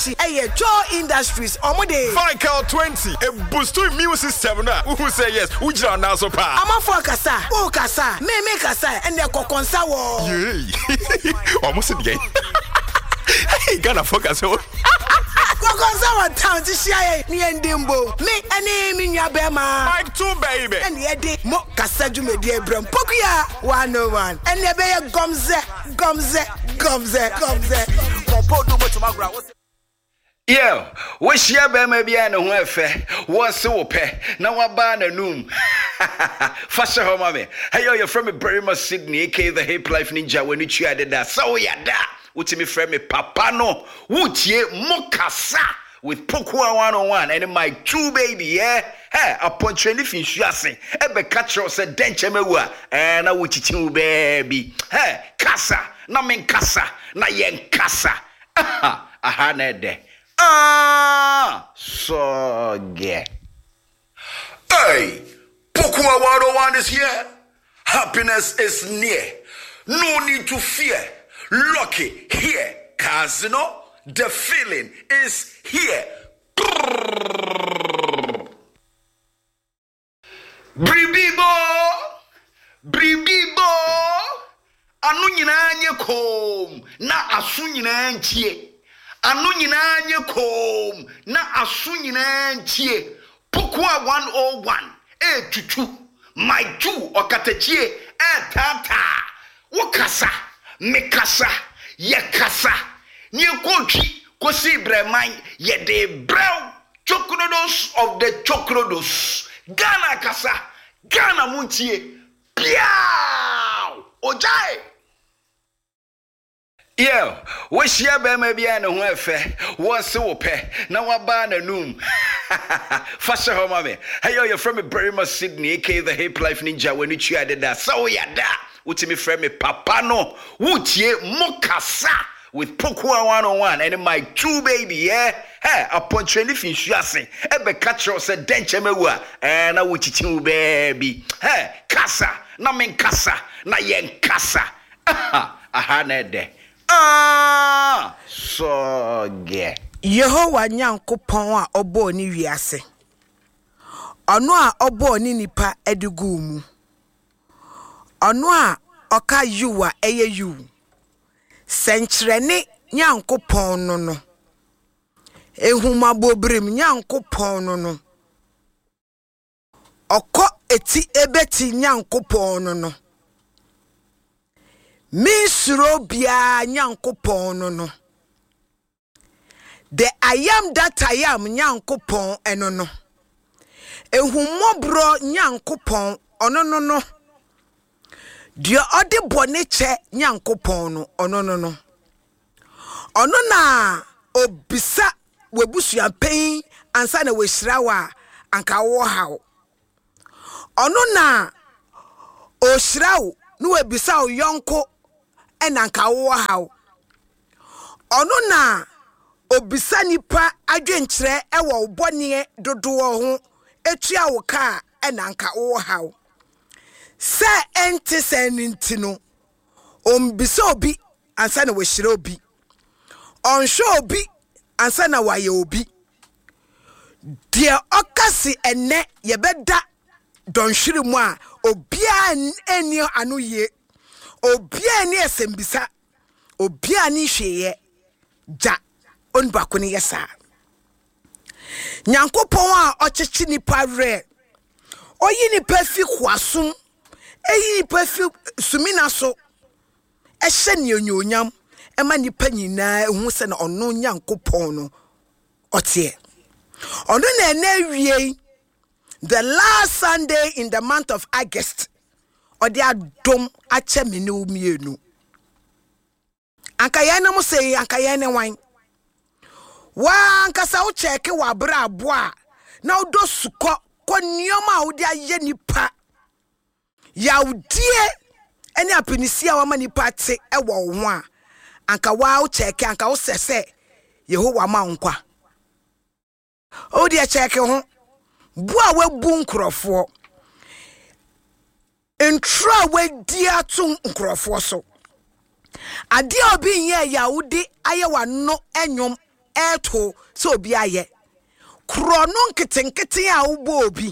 Achi, Joe Industries, Omode. Vical 20, a boost to immune system. Who say yes? Who just now so pa? I'm for Kasa, oh Kasa, me Kasa, and the Kokonsa. Yay! Almost again. Hey, gonna focus on. Kokonsa town to share me and Dimbo. Me and name in your bema. Mike 2, baby. And the day, Mo Kasaju me dear Bram Pokia 101. And the bear gumze. Yeah, wish ya be maybe an wefe, was so pe, now a ban a noom. Fasha home, mammy. Hey, you're from a Berrima Sydney, aka the Hip Life Ninja, when you added that. So, ya da, which me friend me papano, would ye mokasa with Pokua 101 and my 2 baby, yeah? Hey, upon Chenifin Shassi, Ebe Catcher said Denchemewa, and I would teach you, baby. Hey, Casa, na men Casa, na yen Casa. Aha, nede. So get. Hey, Pokua 101 is here. Happiness is near. No need to fear. Lucky here. Casino, the feeling is here. Bribibo. Anu nyina nye kom na asu nyina ntie. Anu nyina nye kom na asu nyina ntie. Pokua 101 tutu my 2 okatachie tata wokasa mekasa yekasa nye kontwi kosi breman ye de brown chocrodos of the chocrodos Ghana kasa Ghana muntie piao ojai. Yeah, wish ya be maybe an wefe, was so pe, now a ban a noom. Fasha home, mammy. Hey, you're from a Berrima Sydney, aka the Hip Life Ninja, when you added that. So, ya da, which me friend me papano, would ye mokasa with Pokua 101 and my 2 baby, yeah? Hey, upon Chenifin Shassi, Ebe Catcher said Denchemewa, and I would teach you, baby. Hey, Casa, na men Casa, na yen Casa. Aha, nede. So get. Yehowa Nyankopon a obo ni wiase. Ono a obo ni nipa edigu mu. Ono a oka yuwa eye yu. Senkrene Nyankopon no. Ehuma bobrim Nyankopon no. Oko eti ebeti Nyankopon no. Misro bia Nyankopon no. The I am that I am Nyankopon eno no. Ehumobro Nyankopon ono no. Dio ode bone che Nyankopon no ono no. Ono na obisa webusu pen ansa na wehirawa anka wo hawo. Ono na oshirawo no webisa o yonko enanka wo hawo. Ono na obisa nipa adwenkyere ewo obone dodo ho etua wo ka enanka wo hawo. Se enti seninti no ombisa obi ansa na wehira obi. Onsho obi ansa na waye obi. Die okasi ene yebeda donhwiri mu a obia eni anu ye. Obia ni esembisa. Obia ni hweye. Ja onbako ni yesa. Nyankopon a ochechi nipa re. Oyi nipa fi kwasum. Eyi nipa fi sumina so. Ehye ni onyonyam. Ema nipa nyina ehu se na ono Nyankopon no otie. Ono na enewie the last Sunday in the month of August. Odi adom ache mene umienu. Anka yene mo sei anka yene wan. Wa anka sa wo cheke wa bra aboa na odo suko ko nioma odi aye nipa. Ya udie ene apinisia wa manipa te ewo ho a anka wa wo cheke anka wo sese Yehowa ma nkwa. Odi a cheke ho bua webu nkrofo. Entra we dia to nkrofo so. Ade obi nye Yahudi aye wa no enyom eto so obi aye krono nkitenkete a ubo obi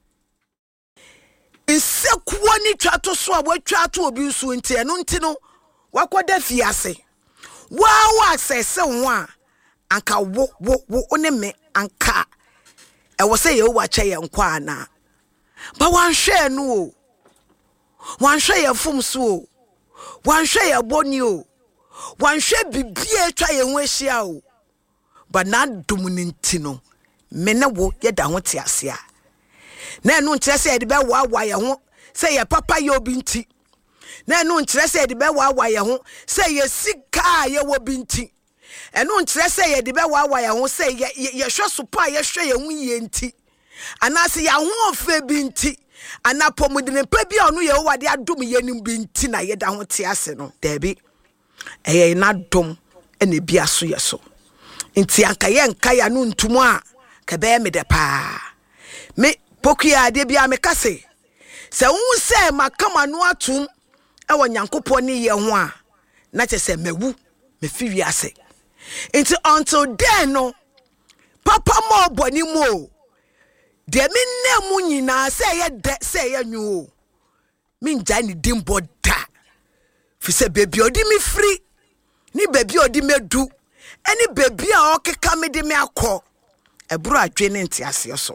nsekuo ni twato so a watwa to obi nso nti eno ntino wakoda fiase wa asese ho a anka wo one me anka e wo se ye wo ache ye nkwa ana ba wanhwe no o wanhwe ye fom so o wanhwe ye boni o wanhwe bibie twa ye ho ahia o ba na dum ni ntino me ne wo ye da ho te ase a na enu nkyere se ye de be wa ye ho se ye papa ye obi nti na enu nkyere se ye de be wa ye ho se ye sika ye wo bi nti enu nkyere se ye de be wa ye ho se ye hwe sopa ye hwe ye hu ye nti anase ya ho ofe bi nti anapomudine pa bi onu ye wade adom ye nim bi nti na ye da ho te ase no dabi eye na dom ene bi aso ye so nti anka ye nka ya no ntumu a ka be me de pa me pokia de bia me kase se wu se makama no atum e wo nyankopɔ ne ye ho a na che se mewu me fi wiase nti until then no papa mo boni mo de me nemu nyina se ye de se ye nwu me nja ni dimbo da fi se baby odi me free ni baby odi me du eni baby a okeka me de me akọ eburu adwe ne ntiase so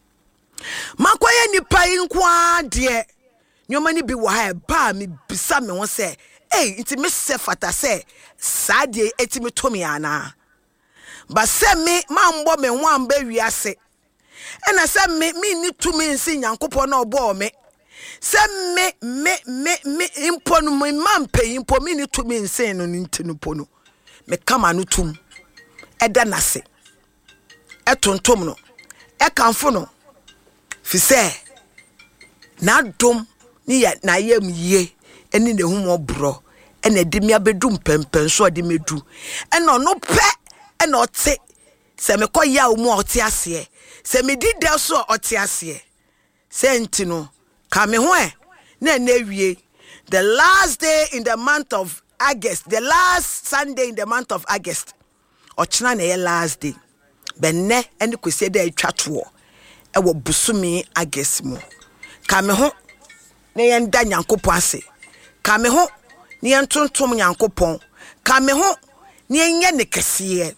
makoye nipa inkwa de nyoma ni bi wo ha ba me bisa me ho se nti me se fata se sade eti me to me ana ba se me mambo me ho amba wiase ena se me ni tumi nsi nyankopɔ na obo me se me impo no me mampe impo me ni tumi nsi no ntinu po no me kama no tum eda nase etontom no ekanfo no fi se na dom ni ya na yam ye eni ne hu obro ena di mi abedum pempen so de medu ena no pe ena ote se me koya omu ote ase se me di de so ote ase se ntino ka me ho na wie the last day in the month of August, the last Sunday in the month of August ochina na ye last day benne eni kwese de atwato e wo busumi August mu ka me ho na ye nda nyankopɔ ase ka me ho ni entontom nyankopɔn ka me ho ni enye ne kese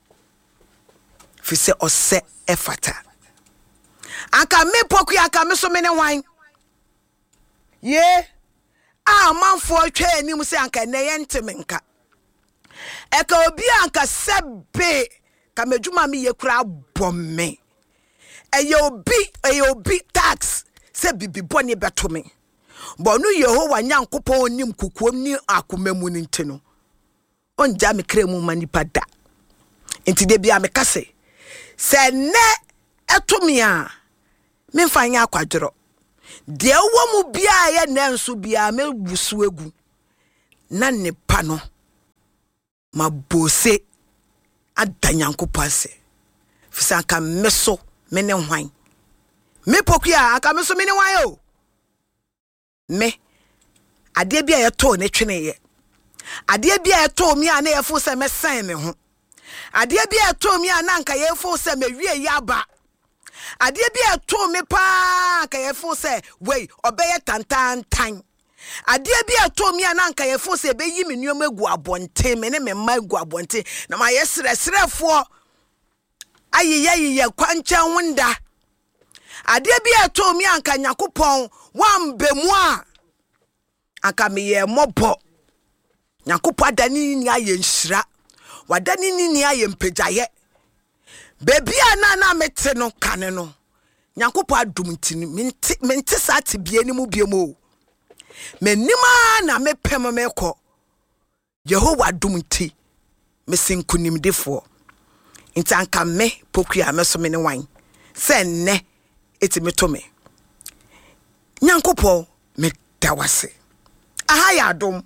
fi se ose efata aka me poku aka me so me ne wan ye manfo twa anim se anka ne ye ntemenka eka obi anka sebe ka medwuma me ye kura bomme eye obi tax se bibi boni beto me bonu Yehowa nyankopɔn onim kukuom ni akomamu ni ntino onja me kremu manipa da enti de bia me kase se ne etomi a me mfanya akwadro de wo mu bia ye nanso bia me busu egu na ne pa no mabose adanyankopɔn ase fisa ka meso me ne hwan me pokua aka meso me ne hwan yo me ade bia ye to ne twene ye ade bia ye to mi a na ye fo se me san me ho ade bia ye to mi a na nka ye fo se me wie ye aba ade bia ye to me pa ka ye fo se wei obeye tantantan ade bia ye to mi a na nka ye fo se be yi me nuoma gu abonte me ne me ma gu abonte na ma ye sresrefo ayiye kwancha wunda ade bia to mi anka nyakopon wambemu a aka me ye mobo nyakopon adani ni aye nhyira wadani ni aye mpejaye bebi na mete no kane no nyakopon adum ntini mente sa te bie ni mu bie mo menima na mepem meko Yehowa adum nti mesinkunim defo nti anka me pokua meso me ne wan se ne eti meto me nyankopɔ me dawase aha ya adom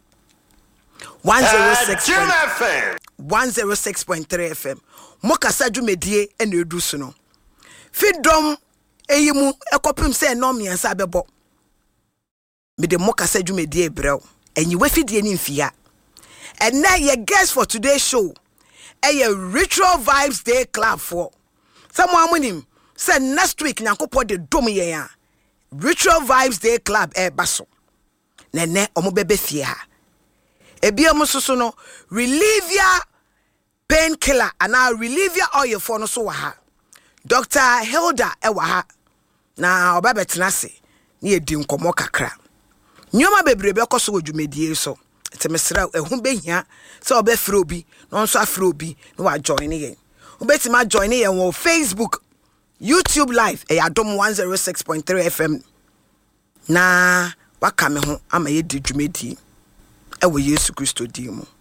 106.3 FM mokasa dwumedie ene edu so no fidom eyimu ekopim se no miensa bebo me de mokasa dwumedie brew enyi we fidie ni mfia and now your guest for today's show Ritual Vibes Day Club for someone winning. Say next week nyankopɔ de dom yɛn a Ritual Vibes Day Club baso. Nene omo bebe fie ha. Ebi omo soso no Relivia painkiller ana Relivia oil for no so wa ha. Dr. Hilda wa ha. Na oba betena se na yedi nkomo kakra. Nyoma bebrebe koso wodwumedie so. Temesra ehun behia se oba frɛ obi no nso afrɛ obi no wa join yen. Obetima join yen wo Facebook, YouTube live Adom 106.3 FM. Na waka me ho ama ye di dwumedi. Ewo Yesu Kristo di mu.